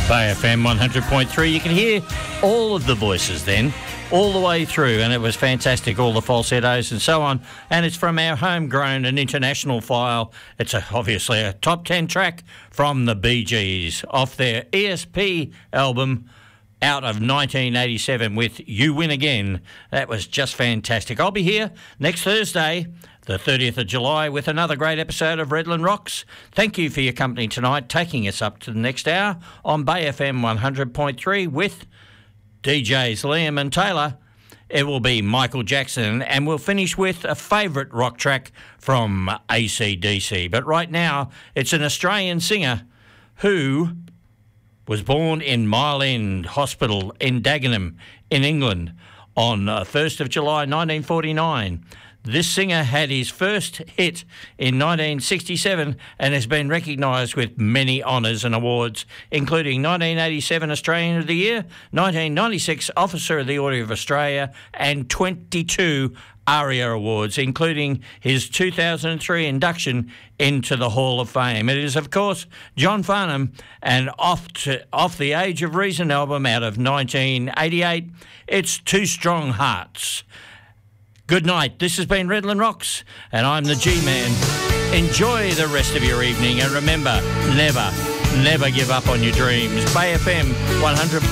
Bay FM 100.3. You can hear all of the voices then, all the way through, and it was fantastic, all the falsettos and so on. And it's from our homegrown and international file. It's obviously a top 10 track from the Bee Gees off their ESP album out of 1987 with You Win Again. That was just fantastic. I'll be here next Thursday, the 30th of July, with another great episode of Redland Rocks. Thank you for your company tonight, taking us up to the next hour on Bay FM 100.3 with DJs Liam and Taylor. It will be Michael Jackson, and we'll finish with a favourite rock track from AC/DC. But right now, it's an Australian singer who was born in Mile End Hospital in Dagenham in England on 1st of July 1949. This singer had his first hit in 1967 and has been recognised with many honours and awards, including 1987 Australian of the Year, 1996 Officer of the Order of Australia, and 22 ARIA Awards, including his 2003 induction into the Hall of Fame. It is, of course, John Farnham, and off the Age of Reason album out of 1988, it's Two Strong Hearts. Good night. This has been Redland Rocks, and I'm the G-Man. Enjoy the rest of your evening, and remember, never give up on your dreams. Bay FM 100.